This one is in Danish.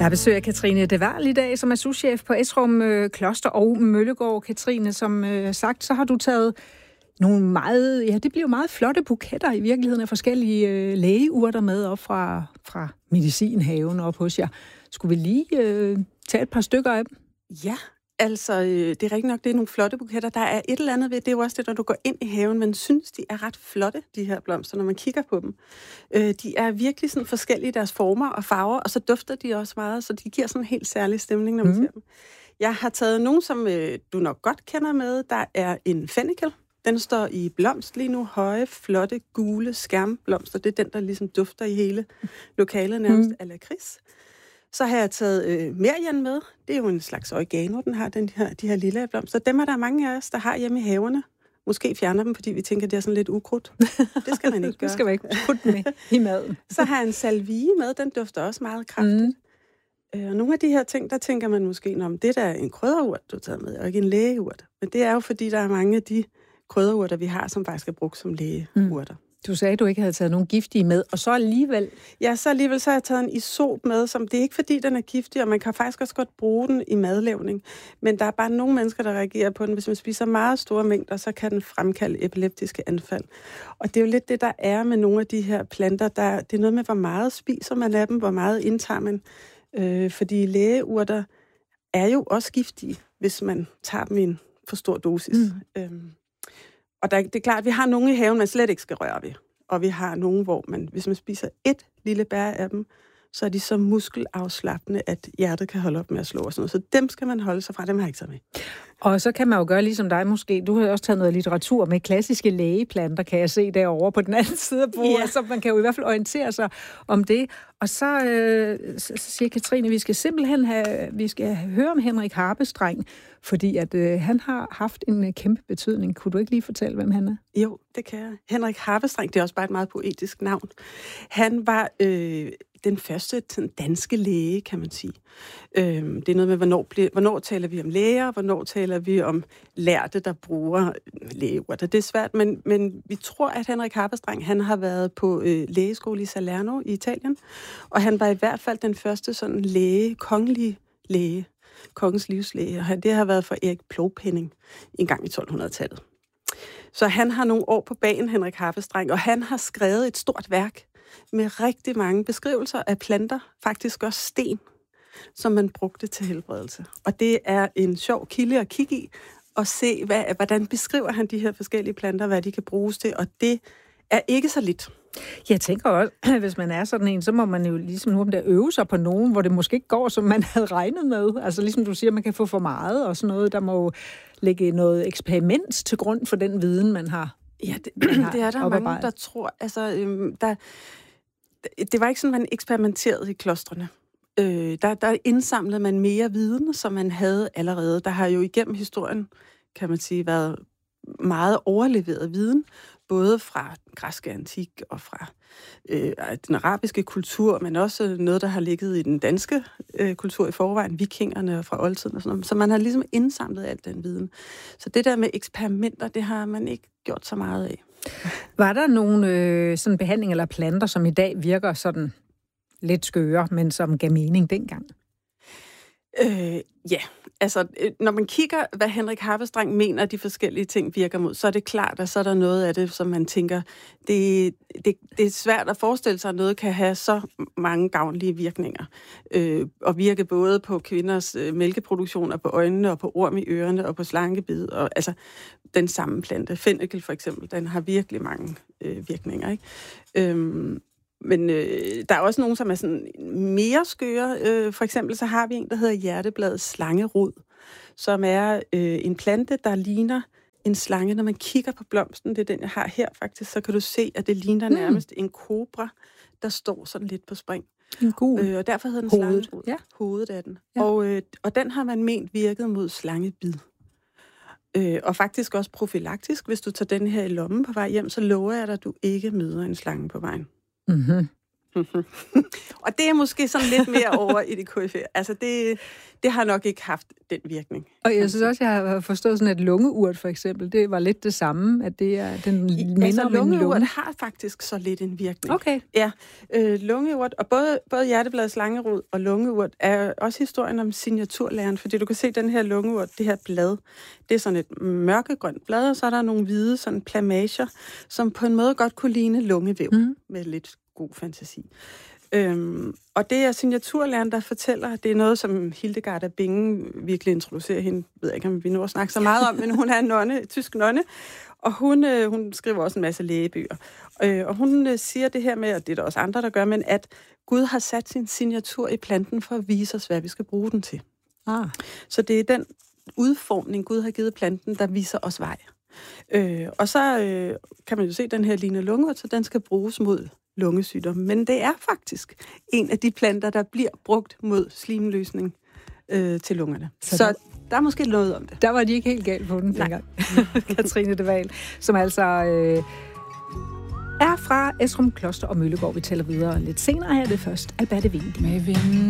Jeg besøger Katrine De Waal i dag, som er souschef på Esrum Kloster og Møllegård. Katrine, som sagt, så har du taget nogle meget, det bliver jo meget flotte buketter i virkeligheden af forskellige lægeurter med op fra medicinhaven op hos jer. Skulle vi lige tage et par stykker af dem? Ja, altså det er rigtig nok, det er nogle flotte buketter. Der er et eller andet ved, det er jo også det, når du går ind i haven, man synes, de er ret flotte, de her blomster, når man kigger på dem. De er virkelig sådan forskellige i deres former og farver, og så dufter de også meget, så de giver sådan en helt særlig stemning, når man ser dem. Jeg har taget nogle, som du nok godt kender med. Der er en fennikel. Den står i blomst lige nu. Høje, flotte, gule skærmblomster. Det er den, der ligesom dufter i hele lokalet, nærmest a la lakrids. Så har jeg taget merian med. Det er jo en slags oregano, den har de her lille blomster. Dem er der mange af os, der har hjemme i haverne. Måske fjerner dem, fordi vi tænker, det er sådan lidt ukrudt. Det skal man ikke gøre. Det skal man ikke putte med i maden. Så har jeg en salvie med. Den dufter også meget kraftigt. Og nogle af de her ting, der tænker man måske, om det der er en krydderurt, du har taget med, og ikke en lægeurt. Men det er jo, fordi der er mange af de krydderurter, vi har, som faktisk er brugt som lægeurter. Du sagde, at du ikke havde taget nogen giftige med, og så alligevel... Ja, så har jeg taget en isop med, som det er ikke fordi, den er giftig, og man kan faktisk også godt bruge den i madlavning. Men der er bare nogle mennesker, der reagerer på den. Hvis man spiser meget store mængder, så kan den fremkalde epileptiske anfald. Og det er jo lidt det, der er med nogle af de her planter. Det er noget med, hvor meget spiser man af dem, hvor meget indtager man. Fordi lægeurter er jo også giftige, hvis man tager dem i en for stor dosis. Og det er klart, at vi har nogle i haven, man slet ikke skal røre ved. Og vi har nogle, hvor hvis man spiser et lille bær af dem, så er de så muskelafslappende, at hjertet kan holde op med at slå og sådan noget. Så dem skal man holde sig fra, dem har jeg ikke så med. Og så kan man jo gøre ligesom dig måske. Du har også taget noget litteratur med klassiske lægeplanter, kan jeg se derovre på den anden side af bordet. Ja. Så man kan jo i hvert fald orientere sig om det. Og så siger Katrine, vi skal simpelthen høre om Henrik Harpestreng, fordi at han har haft en kæmpe betydning. Kunne du ikke lige fortælle, hvem han er? Jo, det kan jeg. Henrik Harpestreng, det er også bare et meget poetisk navn. Han var den første danske læge, kan man sige. Det er noget med, hvornår taler vi om læger, hvornår taler vi om lærte, der bruger lægeurter. Det er svært, men vi tror, at Henrik Harpestreng, han har været på lægeskole i Salerno i Italien, og han var i hvert fald den første sådan kongelige læge, kongens livslæge, og det har været for Erik Plovpenning en gang i 1200-tallet. Så han har nogle år på bagen, Henrik Harpestreng, og han har skrevet et stort værk med rigtig mange beskrivelser af planter, faktisk også sten, som man brugte til helbredelse. Og det er en sjov kilde at kigge i og se, hvordan beskriver han de her forskellige planter, hvad de kan bruges til, og det er ikke så lidt. Jeg tænker også, hvis man er sådan en, så må man jo ligesom nu der øve sig på nogen, hvor det måske ikke går, som man havde regnet med. Altså ligesom du siger, man kan få for meget og sådan noget. Der må ligge noget eksperiment til grund for den viden, man har. Ja, det er der mange, der tror. Altså, det var ikke sådan, man eksperimenterede i klostrene. Der indsamlede man mere viden, som man havde allerede. Der har jo igennem historien, kan man sige, været meget overleveret viden, både fra den græske antik og fra den arabiske kultur, men også noget, der har ligget i den danske kultur i forvejen, vikingerne og fra oldtiden og sådan noget. Så man har ligesom indsamlet alt den viden. Så det der med eksperimenter, det har man ikke gjort så meget af. Var der nogle sådan behandling eller planter, som i dag virker sådan lidt skøre, men som gav mening dengang? Ja, altså når man kigger, hvad Henrik Harpestreng mener, de forskellige ting virker mod, så er det klart, at så er der noget af det, som man tænker, det er svært at forestille sig, at noget kan have så mange gavnlige virkninger. Og virke både på kvinders mælkeproduktion, og på øjnene, og på orm i ørerne, og på slangebid, og altså den samme plante. Fennikel for eksempel, den har virkelig mange virkninger, ikke? Men der er også nogle, som er sådan mere skøre. For eksempel så har vi en, der hedder hjertebladets slangerod, som er en plante, der ligner en slange. Når man kigger på blomsten, det er den, jeg har her faktisk, så kan du se, at det ligner nærmest en kobra, der står sådan lidt på spring. En gul. Og derfor hedder den slangerod. Ja. Hovedet af den. Ja. Og den har man ment virket mod slangebid. Og faktisk også profylaktisk. Hvis du tager den her i lommen på vej hjem, så lover jeg dig, at du ikke møder en slange på vejen. Mm-hmm. Og det er måske sådan lidt mere over i det KFR. Altså det har nok ikke haft den virkning. Og jeg synes også, jeg har forstået sådan, at lungeurt for eksempel, det var lidt det samme, at det er den minder om en lunge. Lungeurt har faktisk så lidt en virkning. Okay. Ja, lungeurt, og både hjerteblad, slangerod og lungeurt er også historien om signaturlæren, fordi du kan se den her lungeurt, det her blad, det er sådan et mørkegrønt blad, og så er der nogle hvide sådan plamager, som på en måde godt kunne ligne lungevæv med lidt god fantasi. Og det er signaturlæren, der fortæller, det er noget, som Hildegard af Bingen virkelig introducerer hende. Jeg ved ikke, om vi nu snakker så meget om, men hun er en nonne, tysk nonne, og hun skriver også en masse lægebøger. Og hun siger det her med, og det er der også andre, der gør, men at Gud har sat sin signatur i planten for at vise os, hvad vi skal bruge den til. Så det er den udformning, Gud har givet planten, der viser os vej. Og så kan man jo se den her line lungeurt, så den skal bruges mod lungesygdom. Men det er faktisk en af de planter, der bliver brugt mod slimløsning til lungerne. Så der er måske noget om det. Der var de ikke helt galt på den dengang. Katrine de Waal, som altså er fra Esrum Kloster og Møllegård. Vi taler videre lidt senere her. Det først Alberte Vinding.